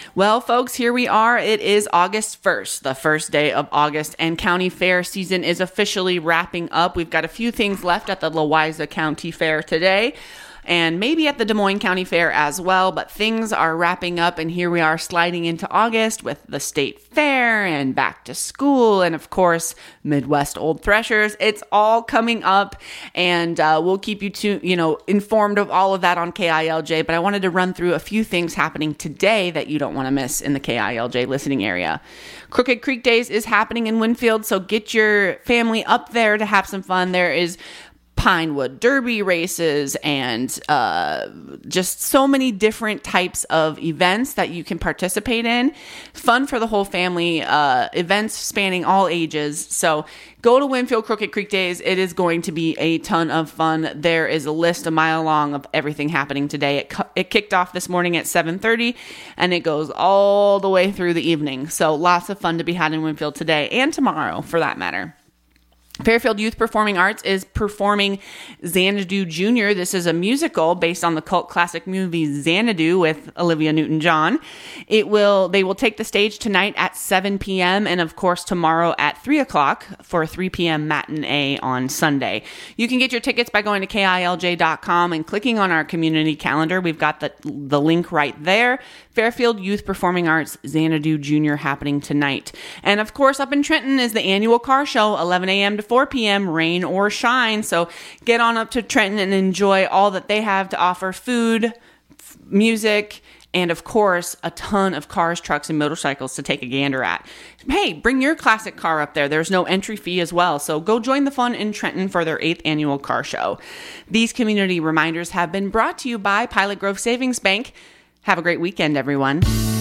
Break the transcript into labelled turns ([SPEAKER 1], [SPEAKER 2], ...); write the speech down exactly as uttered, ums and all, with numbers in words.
[SPEAKER 1] Well, folks, here we are. It is August first, the first day of August, and county fair season is officially wrapping up. We've got a few things left at the Louisa County Fair today, and maybe at the Des Moines County Fair as well, but things are wrapping up, and here we are sliding into August with the state fair and back to school, and of course, Midwest Old Threshers. It's all coming up, and uh, we'll keep you to, you know, informed of all of that on K I L J, but I wanted to run through a few things happening today that you don't want to miss in the K I L J listening area. Crooked Creek Days is happening in Winfield, so get your family up there to have some fun. There is Pinewood Derby races and uh, just so many different types of events that you can participate in. Fun for the whole family, uh, events spanning all ages. So go to Winfield Crooked Creek Days. It is going to be a ton of fun. There is a list a mile long of everything happening today. It, cu- it kicked off this morning at seven thirty and it goes all the way through the evening. So lots of fun to be had in Winfield today and tomorrow for that matter. Fairfield Youth Performing Arts is performing Xanadu Junior This is a musical based on the cult classic movie Xanadu with Olivia Newton-John. It will they will take the stage tonight at seven p.m. and of course tomorrow at three o'clock for a three p.m. matinee on Sunday. You can get your tickets by going to K I L J dot com and clicking on our community calendar. We've got the the link right there. Fairfield Youth Performing Arts Xanadu Junior happening tonight. And of course up in Trenton is the annual car show, eleven a.m. to four p.m., rain or shine. So get on up to Trenton and enjoy all that they have to offer: food, f- music, and of course, a ton of cars, trucks, and motorcycles to take a gander at. Hey, bring your classic car up there. There's no entry fee as well. So go join the fun in Trenton for their eighth annual car show. These community reminders have been brought to you by Pilot Grove Savings Bank. Have a great weekend, everyone.